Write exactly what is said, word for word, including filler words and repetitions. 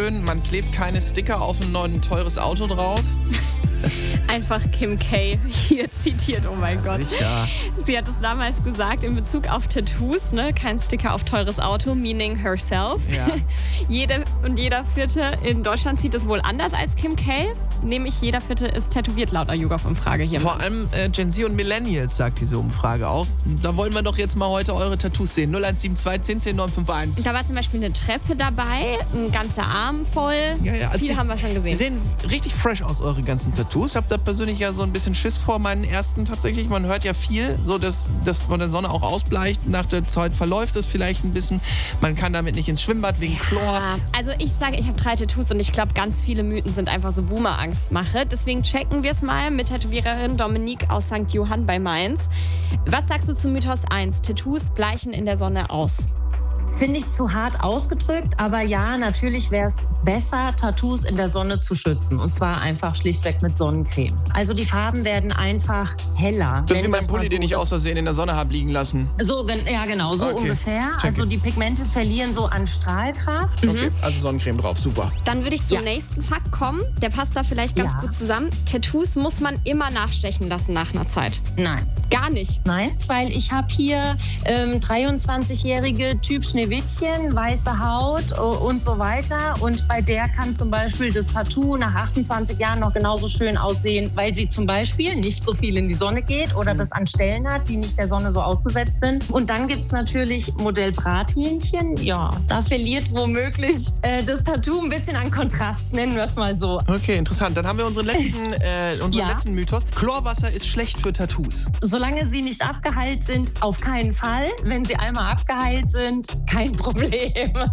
schön, man klebt keine Sticker auf ein neues teures Auto drauf. Einfach Kim K. hier zitiert, oh mein Gott. Sicher. Sie hat es damals gesagt in Bezug auf Tattoos, ne? Kein Sticker auf teures Auto, meaning herself. Ja. Jede und jeder Vierte in Deutschland sieht es wohl anders als Kim K. Nämlich jeder Vierte ist tätowiert laut der YouGov-Umfrage hier. Vor allem äh, Gen Z und Millennials, sagt diese Umfrage auch. Da wollen wir doch jetzt mal heute eure Tattoos sehen. null eins sieben zwei, zehn zehn, neun fünf eins. Da war zum Beispiel eine Treppe dabei, ein ganzer Arm voll. Ja, ja, also Viele die, haben wir schon gesehen. Die sehen richtig fresh aus, eure ganzen Tattoos. Ich habe da persönlich ja so ein bisschen Schiss vor meinen ersten tatsächlich. Man hört ja viel, so dass das von der Sonne auch ausbleicht. Nach der Zeit verläuft es vielleicht ein bisschen. Man kann damit nicht ins Schwimmbad wegen Chlor. Ja, also ich sage, ich habe drei Tattoos und ich glaube, ganz viele Mythen sind einfach so Boomer-Angstmache. Deswegen checken wir es mal mit Tätowiererin Dominique aus Sankt Johann bei Mainz. Was sagst du zu Mythos eins? Tattoos bleichen in der Sonne aus. Finde ich zu hart ausgedrückt, aber ja, natürlich wäre es besser, Tattoos in der Sonne zu schützen. Und zwar einfach schlichtweg mit Sonnencreme. Also die Farben werden einfach heller. Das ist wie mein Pulli, so den ich aus Versehen in der Sonne habe liegen lassen. So, ja genau, so okay. ungefähr. Check also it. die Pigmente verlieren so an Strahlkraft. Okay, mhm. Also Sonnencreme drauf, super. Dann würde ich zum ja. nächsten Fakt kommen. Der passt da vielleicht ganz ja. gut zusammen. Tattoos muss man immer nachstechen lassen nach einer Zeit. Nein. Gar nicht? Nein, weil ich habe hier ähm, dreiundzwanzigjährige Typ Schneewittchen, weiße Haut und so weiter. Und bei der kann zum Beispiel das Tattoo nach achtundzwanzig Jahren noch genauso schön aussehen, weil sie zum Beispiel nicht so viel in die Sonne geht oder das an Stellen hat, die nicht der Sonne so ausgesetzt sind. Und dann gibt es natürlich Modell Brathähnchen. Ja, da verliert womöglich äh, das Tattoo ein bisschen an Kontrast, nennen wir es mal so. Okay, interessant. Dann haben wir unseren letzten, äh, unseren ja. letzten Mythos. Chlorwasser ist schlecht für Tattoos. Solange sie nicht abgeheilt sind, auf keinen Fall. Wenn sie einmal abgeheilt sind, kein Problem.